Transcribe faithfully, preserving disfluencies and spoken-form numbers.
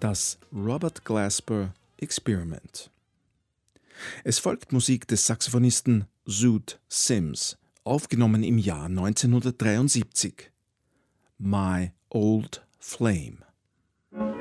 Das Robert Glasper Experiment. Es folgt Musik des Saxophonisten Zoot Sims, aufgenommen im Jahr neunzehnhundertdreiundsiebzig. My Old Flame.